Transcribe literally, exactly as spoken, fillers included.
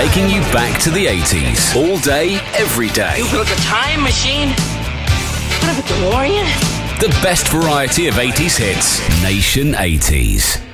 taking you back to the eighties. All day, every day. You built a time machine? What, a DeLorean? The best variety of eighties hits. Nation eighties.